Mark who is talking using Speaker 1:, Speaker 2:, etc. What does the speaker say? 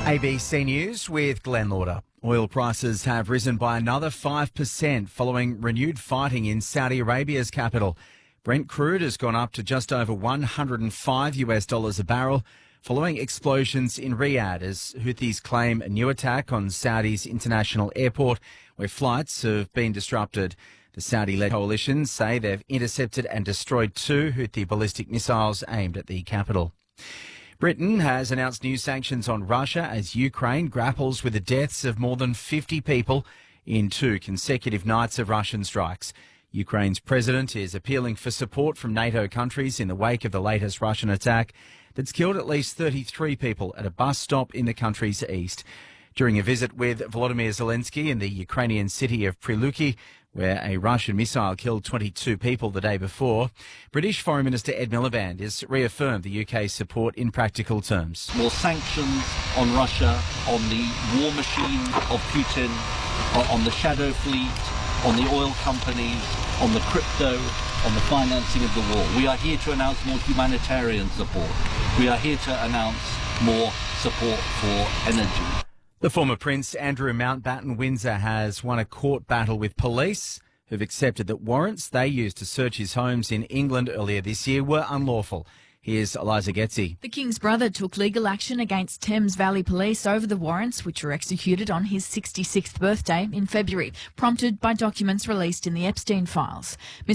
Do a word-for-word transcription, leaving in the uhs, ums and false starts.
Speaker 1: A B C News with Glenn Lauder. Oil prices have risen by another five percent following renewed fighting in Saudi Arabia's capital. Brent crude has gone up to just over one hundred five US dollars a barrel following explosions in Riyadh as Houthis claim a new attack on Saudi's international airport where flights have been disrupted. The Saudi-led coalition say they've intercepted and destroyed two Houthi ballistic missiles aimed at the capital. Britain has announced new sanctions on Russia as Ukraine grapples with the deaths of more than fifty people in two consecutive nights of Russian strikes. Ukraine's president is appealing for support from NATO countries in the wake of the latest Russian attack that's killed at least thirty-three people at a bus stop in the country's east. During a visit with Volodymyr Zelensky in the Ukrainian city of Prilupki, where a Russian missile killed twenty-two people the day before, British Foreign Minister Ed Miliband has reaffirmed the U K's support in practical terms.
Speaker 2: More sanctions on Russia, on the war machine of Putin, on the shadow fleet, on the oil companies, on the crypto, on the financing of the war. We are here to announce more humanitarian support. We are here to announce more support for energy.
Speaker 1: The former Prince Andrew Mountbatten Windsor has won a court battle with police who've accepted that warrants they used to search his homes in England earlier this year were unlawful. Here's Eliza Getzi.
Speaker 3: The King's brother took legal action against Thames Valley Police over the warrants, which were executed on his sixty-sixth birthday in February, prompted by documents released in the Epstein files. Mister